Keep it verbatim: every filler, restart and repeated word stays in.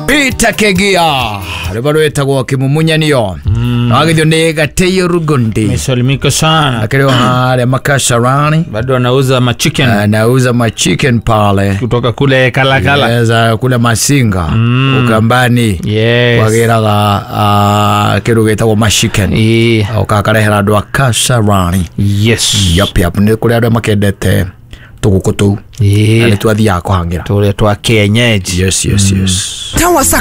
Peter Kegia ribaro etagwo kimumunyaniyo agithyo ni Gateyo Rugundi Mesalimika sana akero hale Makasarani bado anauza ma chicken anauza ma chicken pale kutoka kule Kalakala yes, kule Masinga mm. Ukambani yes wageraga uh, kero getagwo ma chicken yeah. Ukakarehera andu a Kasarani yes yap yap ni kule andu makendete tugukutu yeah. Ani twathia kuhangira tule twa kienyeji yes yes mm. yes Tawasa